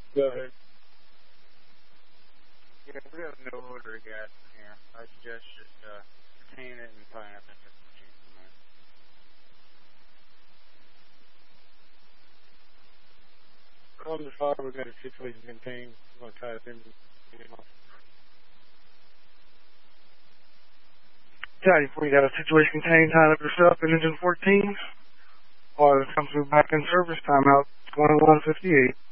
Go ahead. Yeah, we have no order of gas in here. I suggest just retain it and pineapple juice in there. On the fire, we've got a situation contained. I'm going to try to send you. Yeah, we got a situation contained, tying up yourself in engine 14. Water comes through back in service, timeout 21:58.